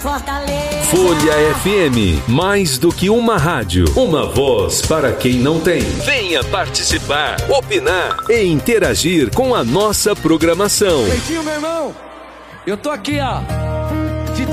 Fortaleza. Folha FM, mais do que uma rádio, uma voz para quem não tem. Venha participar, opinar e interagir com a nossa programação. Peitinho, meu irmão, eu tô aqui, ó.